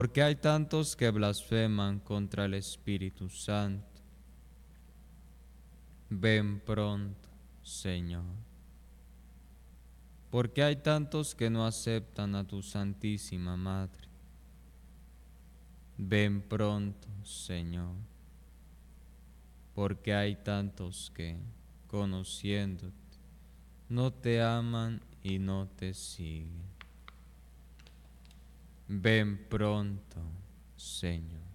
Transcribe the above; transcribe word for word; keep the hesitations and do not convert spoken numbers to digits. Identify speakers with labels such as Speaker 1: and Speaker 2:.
Speaker 1: Porque hay tantos que blasfeman contra el Espíritu Santo. Ven pronto, Señor. Porque hay tantos que no aceptan a tu Santísima Madre. Ven pronto, Señor. Porque hay tantos que, conociéndote, no te aman y no te siguen. Ven pronto, Señor.